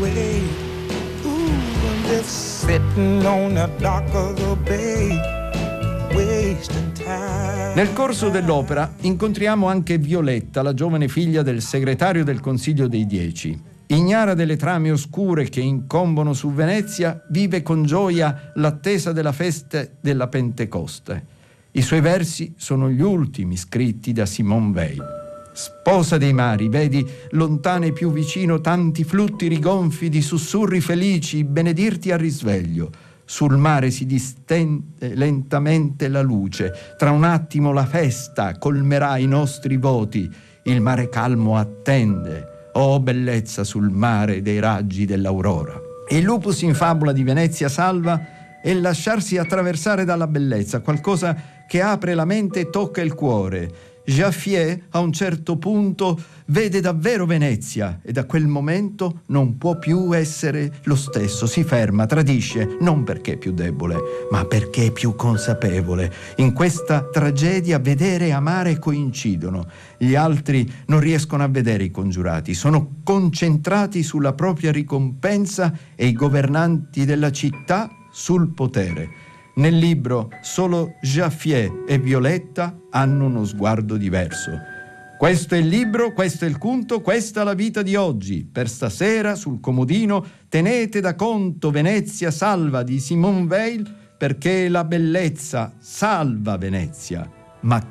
way. Ooh, I'm just sitting on the dock of the bay, wasting time. Nel corso dell'opera incontriamo anche Violetta, la giovane figlia del segretario del Consiglio dei Dieci. Ignara delle trame oscure che incombono su Venezia, vive con gioia l'attesa della festa della Pentecoste. I suoi versi sono gli ultimi scritti da Simone Weil. Sposa dei mari, vedi lontano e più vicino tanti flutti rigonfi di sussurri felici benedirti a risveglio. Sul mare si distende lentamente la luce, tra un attimo la festa colmerà i nostri voti, il mare calmo attende, oh bellezza sul mare dei raggi dell'aurora. Il lupus in fabula di Venezia Salva è lasciarsi attraversare dalla bellezza, qualcosa che apre la mente e tocca il cuore. Jaffier a un certo punto vede davvero Venezia e da quel momento non può più essere lo stesso, si ferma, tradisce, non perché è più debole, ma perché è più consapevole. In questa tragedia vedere e amare coincidono. Gli altri non riescono a vedere i congiurati, sono concentrati sulla propria ricompensa e i governanti della città sul potere. Nel libro solo Jaffier e Violetta hanno uno sguardo diverso. Questo è il libro, questo è il conto, questa è la vita di oggi. Per stasera sul comodino tenete da conto Venezia salva di Simone Weil, perché la bellezza salva Venezia, ma